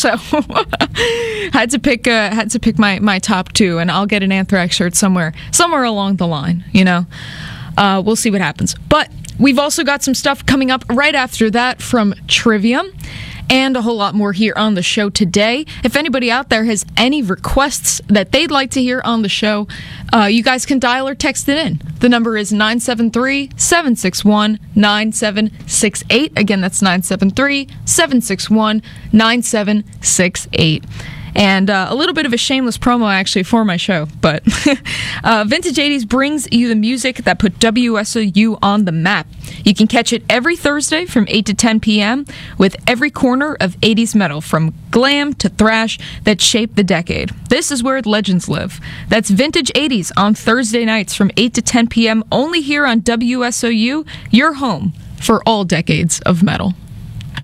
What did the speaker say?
So had to pick my top two, and I'll get an Anthrax shirt somewhere along the line. We'll see what happens. But we've also got some stuff coming up right after that from Trivium, and a whole lot more here on the show today. If anybody out there has any requests that they'd like to hear on the show, you guys can dial or text it in. The number is 973-761-9768. Again, that's 973-761-9768. And a little bit of a shameless promo, actually, for my show. But Vintage 80s brings you the music that put WSOU on the map. You can catch it every Thursday from 8 to 10 p.m. with every corner of 80s metal, from glam to thrash, that shaped the decade. This is where legends live. That's Vintage 80s on Thursday nights from 8 to 10 p.m. only here on WSOU, your home for all decades of metal.